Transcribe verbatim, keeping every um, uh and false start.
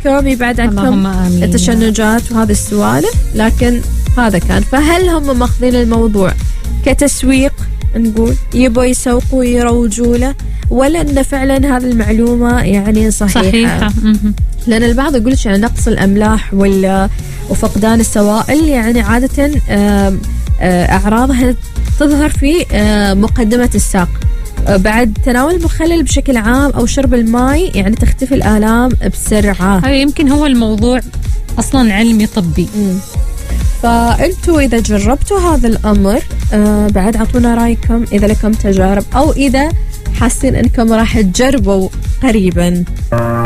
رايكم، يبعد عنكم التشنجات وهذه السوالف. لكن هذا كان، فهل هم ماخذين الموضوع كتسويق نقول يبوا يسوقوا ويروجوا له، ولا أن فعلا هذه المعلومة يعني صحيحة, صحيحة. لأن البعض يقول يعني نقص الأملاح وفقدان السوائل يعني عادة أعراضها تظهر في مقدمة الساق. بعد تناول المخلل بشكل عام أو شرب الماء يعني تختفي الآلام بسرعة. هذا يمكن هو الموضوع أصلا علمي طبي. م. فأنتوا إذا جربتوا هذا الأمر آه بعد عطونا رأيكم إذا لكم تجارب، أو إذا حاسين أنكم راح تجربوا قريبا.